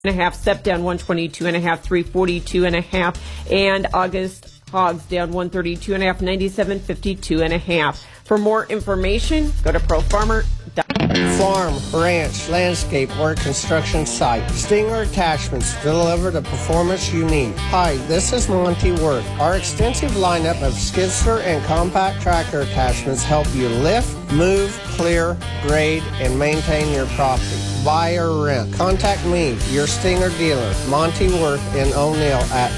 and a half, Sep down 122 and a half, 342 and a half, and August hogs down 132 and a half, 97.52 and a half. For more information, go to ProFarmer.com. Farm, ranch, landscape, or construction site. Stinger Attachments deliver the performance you need. Hi, this is Monty Worth. Our extensive lineup of skidster and compact tractor attachments help you lift, move, clear, grade, and maintain your property. Buy or rent. Contact me, your Stinger dealer, Monty Worth in O'Neill at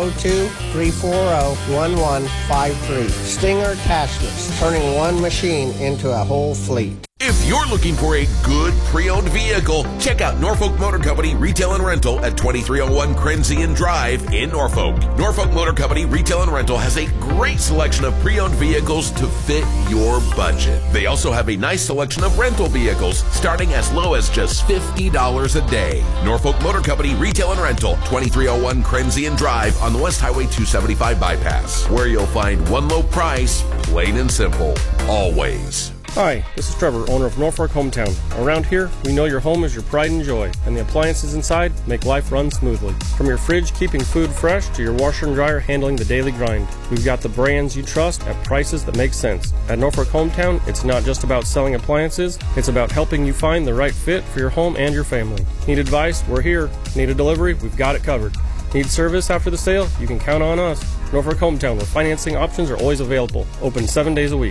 402-340-1153. Stinger Attachments, turning one machine into a whole fleet. If you're looking for a good pre-owned vehicle, check out Norfolk Motor Company Retail and Rental at 2301 Crenzian Drive in Norfolk. Norfolk Motor Company Retail and Rental has a great selection of pre-owned vehicles to fit your budget. They also have a nice selection of rental vehicles starting as low as just $50 a day. Norfolk Motor Company Retail and Rental, 2301 Crenzian Drive on the West Highway 275 bypass, where you'll find one low price, plain and simple, always. Hi, this is Trevor, owner of Norfolk Hometown. Around here, we know your home is your pride and joy, and the appliances inside make life run smoothly. From your fridge keeping food fresh to your washer and dryer handling the daily grind, we've got the brands you trust at prices that make sense. At Norfolk Hometown, it's not just about selling appliances, it's about helping you find the right fit for your home and your family. Need advice? We're here. Need a delivery? We've got it covered. Need service after the sale? You can count on us. Norfolk Hometown, where financing options are always available. Open 7 days a week.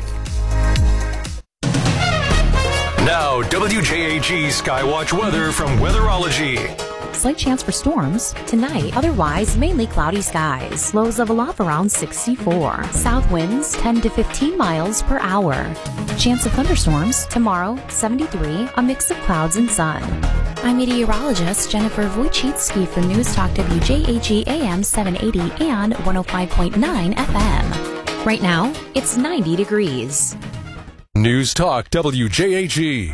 Now, WJAG Skywatch weather from Weatherology. Slight chance for storms tonight. Otherwise, mainly cloudy skies. Lows level off around 64. South winds 10 to 15 miles per hour. Chance of thunderstorms tomorrow, 73. A mix of clouds and sun. I'm meteorologist Jennifer Wojcicki for News Talk WJAG AM 780 and 105.9 FM. Right now, it's 90 degrees. News Talk WJAG.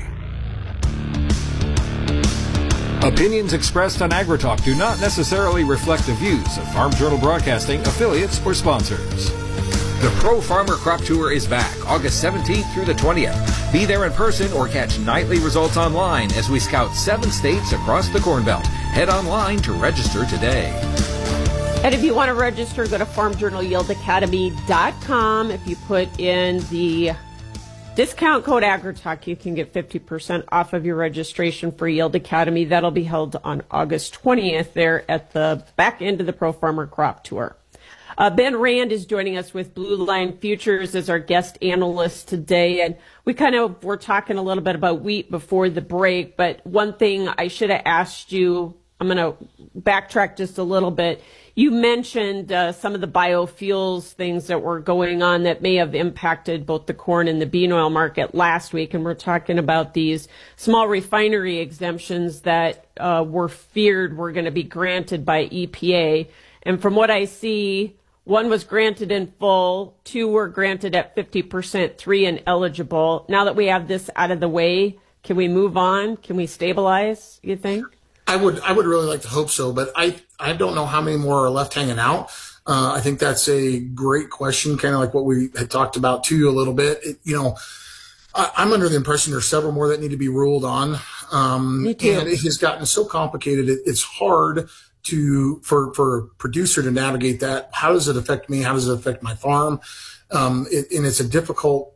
Opinions expressed on AgriTalk do not necessarily reflect the views of Farm Journal Broadcasting, affiliates, or sponsors. The Pro Farmer Crop Tour is back August 17th through the 20th. Be there in person or catch nightly results online as we scout 7 states across the Corn Belt. Head online to register today. And if you want to register, go to farmjournalyieldacademy.com. If you put in the discount code AgriTalk, you can get 50% off of your registration for Yield Academy. That'll be held on August 20th there at the back end of the Pro Farmer Crop Tour. Ben Rand is joining us with Blue Line Futures as our guest analyst today. And we were talking a little bit about wheat before the break. But one thing I should have asked you, I'm going to backtrack just a little bit. You mentioned some of the biofuels things that were going on that may have impacted both the corn and the bean oil market last week. And we're talking about these small refinery exemptions that were feared were going to be granted by EPA. And from what I see, 1 was granted in full, 2 were granted at 50%, 3 ineligible. Now that we have this out of the way, can we move on? Can we stabilize, you think? I would really like to hope so, but I don't know how many more are left hanging out. I think that's a great question, kind of like what we had talked about too a little bit. I'm under the impression there's several more that need to be ruled on. Me too. And it has gotten so complicated. It's hard for a producer to navigate that. How does it affect me? How does it affect my farm? And it's a difficult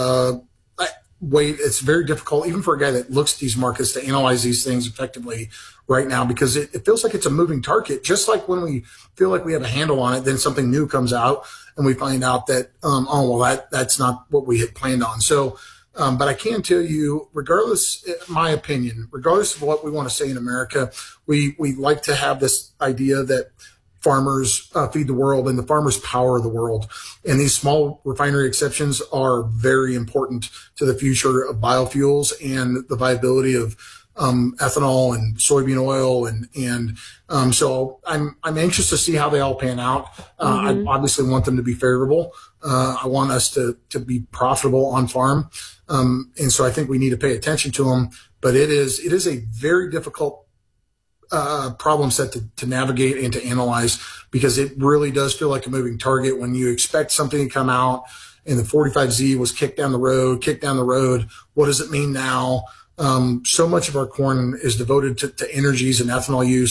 it's very difficult, even for a guy that looks at these markets, to analyze these things effectively right now, because it feels like it's a moving target. Just like when we feel like we have a handle on it, then something new comes out and we find out that, that's not what we had planned on. So, but I can tell you, regardless, my opinion, regardless of what we want to say in America, we like to have this idea that farmers feed the world and the farmers power the world. And these small refinery exceptions are very important to the future of biofuels and the viability of ethanol and soybean oil. So I'm anxious to see how they all pan out. I obviously want them to be favorable. I want us to be profitable on farm. And so I think we need to pay attention to them, but it is a very difficult problem set to navigate and to analyze, because it really does feel like a moving target when you expect something to come out and the 45Z was kicked down the road. What does it mean now? So much of our corn is devoted to energies and ethanol use.